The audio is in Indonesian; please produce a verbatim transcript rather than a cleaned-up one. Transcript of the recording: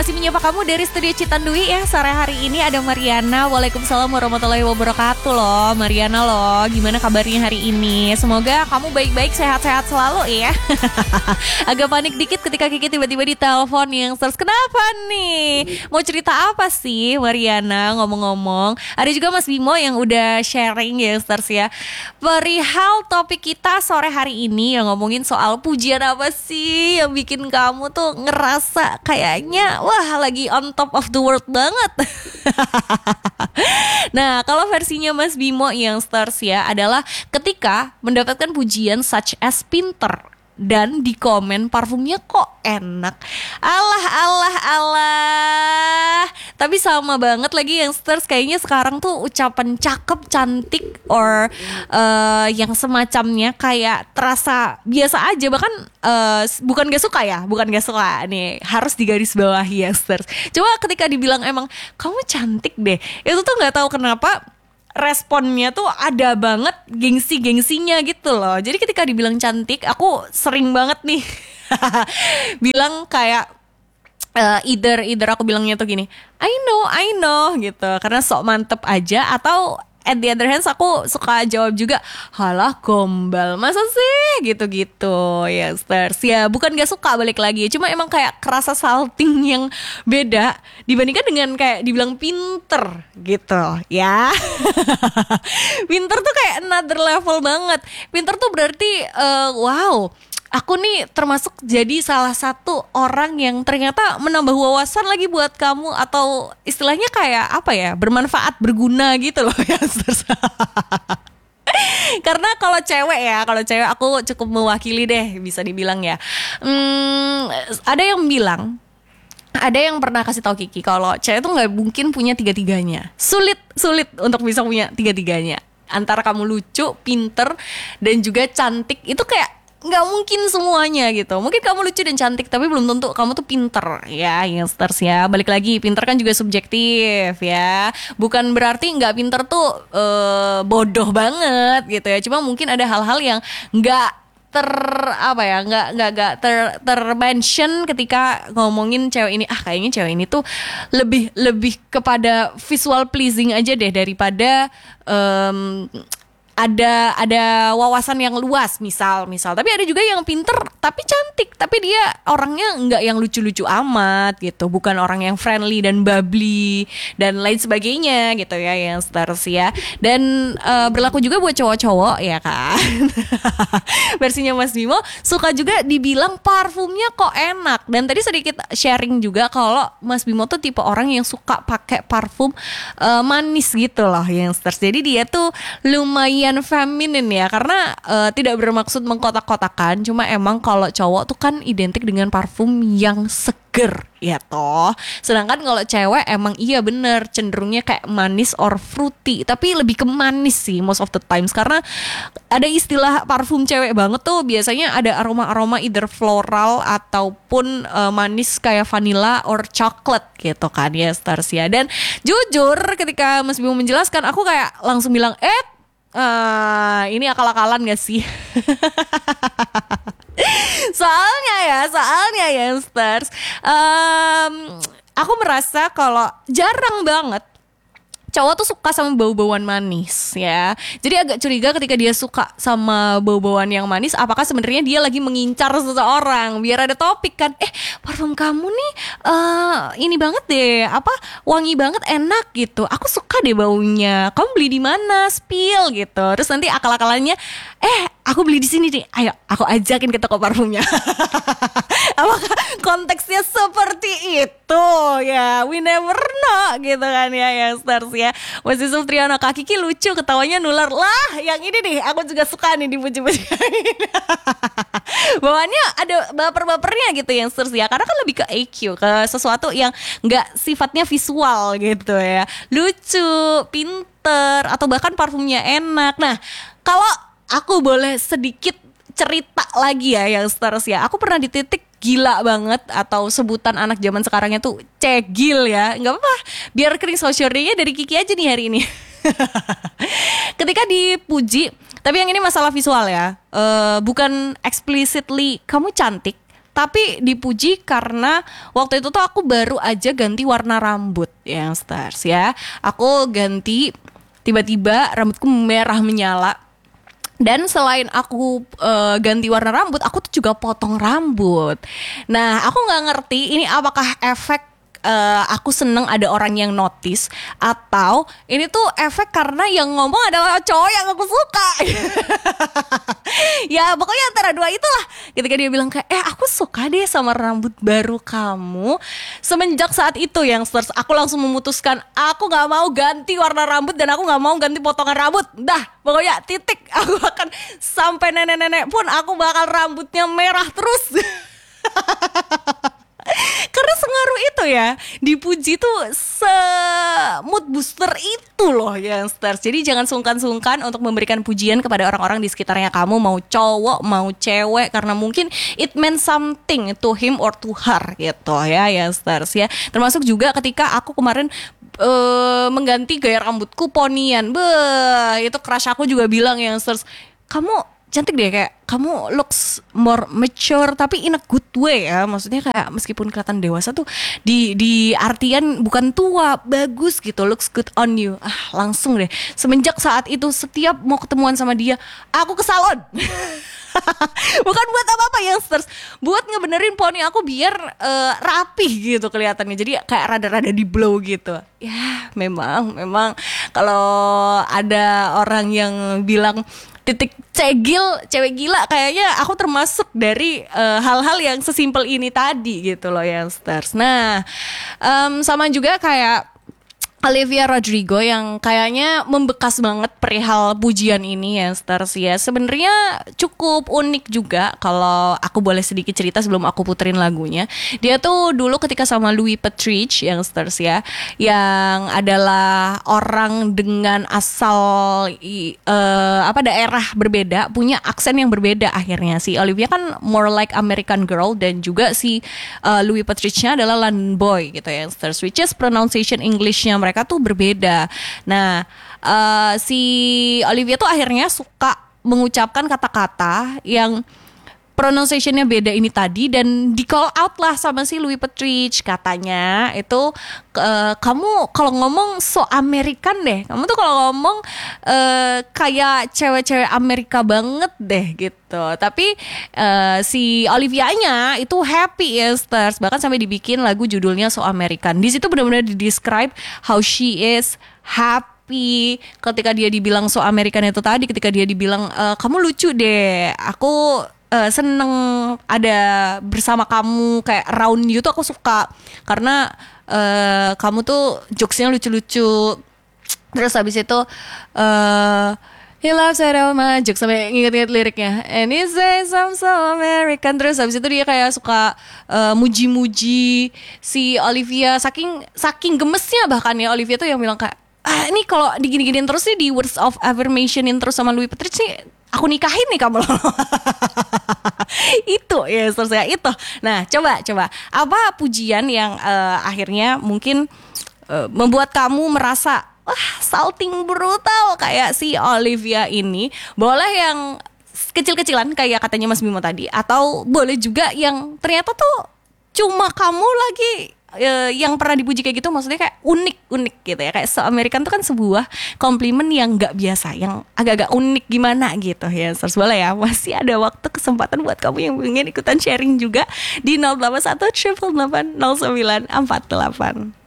masih menyapa kamu dari studio Citandui ya. Sore hari ini ada Mariana. Waalaikumsalam warahmatullahi wabarakatuh loh Mariana loh. Gimana kabarnya hari ini? Semoga kamu baik-baik, sehat-sehat selalu ya. Agak panik dikit ketika Kiki tiba-tiba di telepon yang terus kenapa nih? Mau cerita apa sih Mariana? Ngomong-ngomong, ada juga Mas Bimo yang udah sharing ya stars ya. Perihal topik kita sore hari ini yang ngomongin soal pujian apa sih yang bikin kamu tuh ngerasa kayaknya wah lagi on top of the world banget. Nah, kalau versinya Mas Bimo yang stars ya adalah ketika mendapatkan pujian such as pinter dan di komen parfumnya kok enak. Alah alah alah. Tapi sama banget lagi yang stars kayaknya sekarang tuh ucapan cakep, cantik or uh, yang semacamnya kayak terasa biasa aja. Bahkan uh, bukan gak suka ya, bukan gak suka nih. Harus digaris bawahi yang stars. Coba ketika dibilang emang kamu cantik deh, itu tuh gak tahu kenapa responnya tuh ada banget gengsi-gengsinya gitu loh. Jadi ketika dibilang cantik, aku sering banget nih bilang kayak uh, either either aku bilangnya tuh gini, I know, I know gitu, karena sok mantep aja. Atau at the other hands aku suka jawab juga, halah gombal, masa sih gitu-gitu ya stars. Ya bukan gak suka balik lagi, cuma emang kayak kerasa salting yang beda dibandingkan dengan kayak dibilang pinter gitu ya. Pinter tuh kayak another level banget. Pinter tuh berarti uh, wow, aku nih termasuk jadi salah satu orang yang ternyata menambah wawasan lagi buat kamu. Atau istilahnya kayak apa ya, bermanfaat, berguna gitu loh ya. Karena kalau cewek ya, kalau cewek aku cukup mewakili deh bisa dibilang ya. hmm, Ada yang bilang, ada yang pernah kasih tahu Kiki kalau cewek tuh gak mungkin punya tiga-tiganya. Sulit, sulit untuk bisa punya tiga-tiganya. Antara kamu lucu, pinter, dan juga cantik, itu kayak nggak mungkin semuanya gitu. Mungkin kamu lucu dan cantik, tapi belum tentu kamu tuh pinter ya, youngsters ya. Balik lagi, pinter kan juga subjektif ya. Bukan berarti nggak pinter tuh uh, bodoh banget gitu ya. Cuma mungkin ada hal-hal yang nggak ter apa ya nggak nggak nggak ter termention ketika ngomongin cewek ini. Ah kayaknya cewek ini tuh lebih lebih kepada visual pleasing aja deh daripada um, ada ada wawasan yang luas misal misal tapi ada juga yang pinter tapi cantik, tapi dia orangnya nggak yang lucu-lucu amat gitu, bukan orang yang friendly dan bubbly dan lain sebagainya gitu ya yang stars ya. Dan uh, berlaku juga buat cowok-cowok ya kan. Versinya Mas Bimo suka juga dibilang parfumnya kok enak. Dan tadi sedikit sharing juga kalau Mas Bimo tuh tipe orang yang suka pakai parfum uh, manis gitu loh yang stars. Jadi dia tuh lumayan feminin ya, karena uh, tidak bermaksud mengkotak-kotakan, cuma emang kalau cowok tuh kan identik dengan parfum yang seger ya toh. Sedangkan kalau cewek emang iya bener cenderungnya kayak manis or fruity, tapi lebih ke manis sih most of the times. Karena ada istilah parfum cewek banget tuh biasanya ada aroma-aroma either floral ataupun uh, manis kayak vanilla or chocolate gitu kan ya stars ya. Dan jujur ketika Mas Bimo menjelaskan, aku kayak langsung bilang eh Uh, ini akal-akalan gak sih? Soalnya ya, soalnya ya stars, um, aku merasa kalau jarang banget cowok tuh suka sama bau-bauan manis ya. Jadi agak curiga ketika dia suka sama bau-bauan yang manis, apakah sebenarnya dia lagi mengincar seseorang biar ada topik kan. Eh parfum kamu nih uh, ini banget deh, apa wangi banget, enak gitu. Aku suka deh baunya. Kamu beli di mana? Spill gitu. Terus nanti akal-akalannya, eh aku beli di sini nih. Ayo aku ajakin ke toko parfumnya. Apakah konteksnya seperti itu ya? We never know gitu kan ya yang stars ya. Mas Yusuf Triano, Kak Kiki lucu, ketawanya nular. Lah yang ini nih aku juga suka nih dipuji-puji. Bawaannya ada baper-bapernya gitu yang stars ya. Karena kan lebih ke E Q, ke sesuatu yang gak sifatnya visual gitu ya. Lucu, pinter, atau bahkan parfumnya enak. Nah kalau aku boleh sedikit cerita lagi ya yang stars ya. Aku pernah di titik gila banget, atau sebutan anak zaman sekarangnya tuh cegil ya. Gak apa-apa, biar kering sosialnya dari Kiki aja nih hari ini. Ketika dipuji, tapi yang ini masalah visual ya, uh, bukan explicitly kamu cantik, Tapi dipuji karena waktu itu tuh aku baru aja ganti warna rambut yang stars ya. Aku ganti, tiba-tiba rambutku merah menyala. Dan selain aku uh, ganti warna rambut, aku tuh juga potong rambut. Nah, aku nggak ngerti ini apakah efek uh, aku seneng ada orang yang notice, atau ini tuh efek karena yang ngomong adalah cowok yang aku suka. Ya pokoknya antara dua itulah. Ketika dia bilang kayak, eh aku suka deh sama rambut baru kamu. Semenjak saat itu yang stars, aku langsung memutuskan aku gak mau ganti warna rambut dan aku gak mau ganti potongan rambut. Dah pokoknya titik. Aku akan sampai nenek-nenek pun aku bakal rambutnya merah terus. Karena sengaruh itu ya, dipuji tuh se mood booster itu loh yang stars. Jadi jangan sungkan-sungkan untuk memberikan pujian kepada orang-orang di sekitarnya kamu, mau cowok mau cewek, karena mungkin it meant something to him or to her gitu ya yang stars ya. Termasuk juga ketika aku kemarin uh, mengganti gaya rambutku ponian, beh itu crush aku juga bilang yang stars, kamu cantik deh, kayak kamu looks more mature tapi in a good way ya. Maksudnya kayak meskipun kelihatan dewasa tuh di di artian bukan tua, bagus gitu, looks good on you. Ah, langsung deh. Semenjak saat itu setiap mau ketemuan sama dia, aku ke salon. Bukan buat apa-apa youngsters, buat ngebenerin poni aku biar uh, rapih gitu kelihatannya. Jadi kayak rada-rada di blow gitu. Ya, memang memang kalau ada orang yang bilang titik cegil, cewek gila, kayaknya aku termasuk dari uh, hal-hal yang sesimpel ini tadi gitu loh youngsters. Nah, um, sama juga kayak Olivia Rodrigo yang kayaknya membekas banget perihal pujian ini ya stars ya. Sebenarnya cukup unik juga kalau aku boleh sedikit cerita sebelum aku puterin lagunya. Dia tuh dulu ketika sama Louis Petrich yang stars ya, yang adalah orang dengan asal uh, apa daerah berbeda, punya aksen yang berbeda akhirnya. Si Olivia kan more like American girl dan juga si uh, Louis Petrichnya adalah London boy gitu ya stars, which is pronunciation Englishnya mereka mereka tuh berbeda. Nah, uh, si Olivia tuh akhirnya suka mengucapkan kata-kata yang pronunciation-nya beda ini tadi, dan di call out lah sama si Louis Petrich. Katanya itu uh, kamu kalau ngomong so American deh, kamu tuh kalau ngomong uh, kayak cewek-cewek Amerika banget deh gitu. Tapi uh, si Olivia-nya itu happy ya stars, bahkan sampai dibikin lagu judulnya So American. Di situ benar-benar di describe how she is happy ketika dia dibilang so American itu tadi, ketika dia dibilang e, kamu lucu deh, aku uh, seneng ada bersama kamu, kayak around you tuh aku suka karena uh, kamu tuh jokesnya lucu-lucu. Terus habis itu uh, he loves it all my jokes, sampai nginget-nginget liriknya. And he says I'm so American. Terus habis itu dia kayak suka uh, muji-muji si Olivia, saking saking gemesnya bahkan ya Olivia tuh yang bilang kayak, ah ini kalau digini-giniin terus nih, di words of affirmationin terus sama Louis Petrich nih, aku nikahin nih kamu. Itu ya selesai itu. Nah coba coba apa pujian yang uh, akhirnya mungkin uh, membuat kamu merasa wah salting brutal kayak si Olivia ini. Boleh yang kecil-kecilan kayak katanya Mas Bimo tadi, atau boleh juga yang ternyata tuh cuma kamu lagi uh, yang pernah dipuji kayak gitu. Maksudnya kayak unik-unik gitu ya, kayak se-American tuh kan sebuah komplimen yang gak biasa, yang agak-agak unik gimana gitu ya. Terus boleh ya, masih ada waktu kesempatan buat kamu yang ingin ikutan sharing juga di nol delapan satu delapan delapan nol sembilan empat delapan.